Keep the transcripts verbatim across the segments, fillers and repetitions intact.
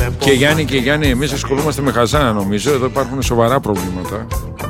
Και Γιάννη και Γιάννη, εμείς ασχολούμαστε με χαζά, νομίζω. Εδώ υπάρχουν σοβαρά προβλήματα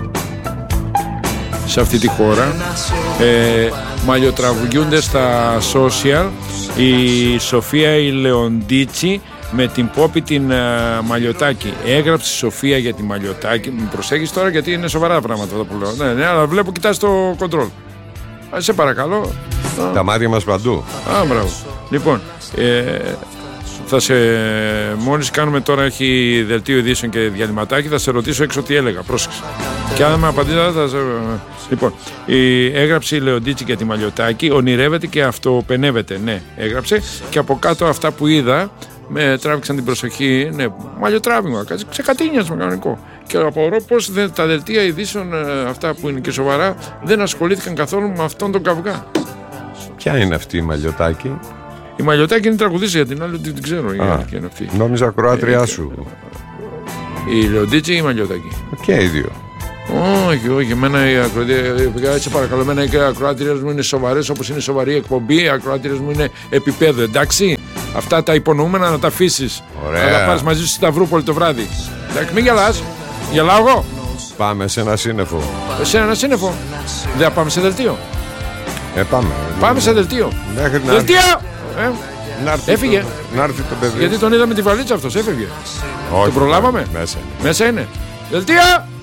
σε αυτή τη χώρα. ε, Μαλλιοτραβιούνται στα social η Σοφία η Λεοντίτσι με την Πόπη την uh, Μαλλιωτάκη. Έγραψε η Σοφία για τη Μαλλιωτάκη. Μην προσέχεις τώρα, γιατί είναι σοβαρά πράγματα αυτά που λέω. Ναι, ναι, αλλά βλέπω κοιτάς το κοντρόλ. Σε παρακαλώ. Τα μάτια μας παντού. Α, μπράβο. Λοιπόν, ε, θα σε, μόλις κάνουμε τώρα, έχει δελτίο ειδήσεων και διαλυματάκι, θα σε ρωτήσω έξω τι έλεγα. Πρόσεξε. Και αν με απαντήσει, θα σε... Λοιπόν, η, έγραψε η Λεοντίτσι για τη Μαλλιωτάκη. Ονειρεύεται και αυτοπενεύεται. Ναι, έγραψε. Και από κάτω αυτά που είδα με τράβηξαν την προσοχή. Ναι, μαλλιοτράβημα. Ξεκατίνιασμα κανονικό. Και απορώ πως τα δελτία ειδήσεων, αυτά που είναι και σοβαρά, δεν ασχολήθηκαν καθόλου με αυτόν τον καυγά. Ποια είναι αυτή η Μαλλιωτάκη? Η Μαλλιωτάκη είναι τραγουδίστρια, την άλλη την ξέρω. Α, η είναι αυτή. Νόμιζα Κροάτριά σου. Η Λεοντίτσι ή η Μαλλιωτάκη? Και οι δύο. Όχι, όχι. Εμένα οι ακροατήριες, σε παρακαλώ, εμένα οι ακροατήριες μου είναι σοβαρές, όπως είναι σοβαρή εκπομπή. Οι ακροατήριες μου είναι επίπεδο, εντάξει. Αυτά τα υπονοούμενα να τα αφήσεις. Ωραία. Να τα πάρεις μαζί σου στη Σταυρούπολη το βράδυ. Εντάξει, μην γελάς. Γελάω εγώ. Πάμε σε ένα σύννεφο. Σε ένα σύννεφο. Δεν πάμε σε δελτίο. Ε, πάμε. Πάμε σε δελτίο. Μέχρι να δελτίο! Ε, να έρθει έφυγε. Το, να έρθει το παιδί. Γιατί τον είδαμε τη βαλίτσα αυτός, έφυγε. Όχι, τον προλάβαμε. Μέσα είναι. Μέσα είναι. Δελτίο!